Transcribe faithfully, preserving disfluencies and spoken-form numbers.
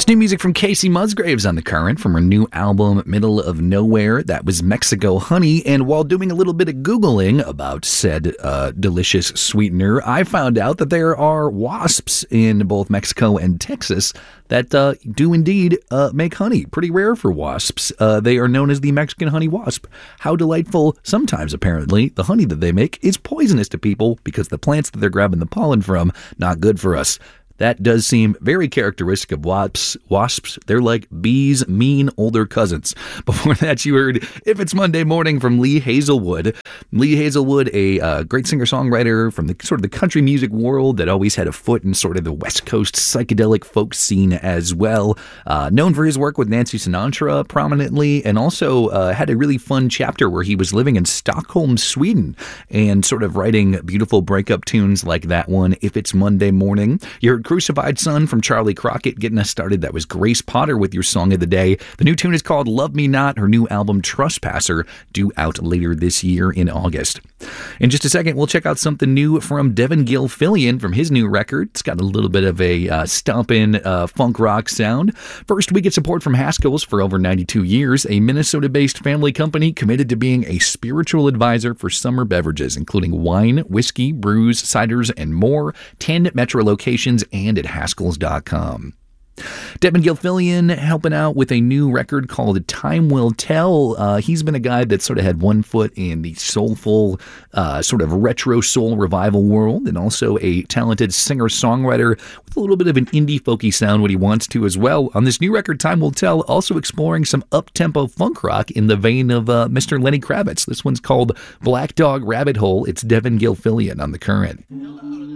It's new music from Casey Musgraves on The Current from her new album, Middle of Nowhere. That was Mexico Honey. And while doing a little bit of Googling about said uh, delicious sweetener, I found out that there are wasps in both Mexico and Texas that uh, do indeed uh, make honey. Pretty rare for wasps. Uh, they are known as the Mexican honey wasp. How delightful. Sometimes, apparently, the honey that they make is poisonous to people because the plants that they're grabbing the pollen from, not good for us. That does seem very characteristic of wasps. Wasps, they're like bees' mean older cousins. Before that, you heard If It's Monday Morning from Lee Hazelwood. Lee Hazelwood, a uh, great singer-songwriter from the sort of the country music world that always had a foot in sort of the West Coast psychedelic folk scene as well. Uh, known for his work with Nancy Sinatra prominently, and also uh, had a really fun chapter where he was living in Stockholm, Sweden, and sort of writing beautiful breakup tunes like that one, If It's Monday Morning. You heard Crucified Son from Charlie Crockett getting us started. That was Grace Potter with your song of the day. The new tune is called Love Me Not. Her new album Trespasser due out later this year in August. In just a second, we'll check out something new from Devin Gilfillian from his new record. It's got a little bit of a uh, stompin' uh, funk rock sound. First, we get support from Haskell's for over ninety-two years, a Minnesota-based family company committed to being a spiritual advisor for summer beverages, including wine, whiskey, brews, ciders, and more. ten metro locations and at Haskells dot com. Devin Gilfillian helping out with a new record called Time Will Tell. Uh, he's been a guy that sort of had one foot in the soulful, uh, sort of retro soul revival world, and also a talented singer-songwriter with a little bit of an indie folky sound when he wants to as well. On this new record, Time Will Tell, also exploring some up-tempo funk rock in the vein of uh, Mister Lenny Kravitz. This one's called Black Dog Rabbit Hole. It's Devin Gilfillian on The Current.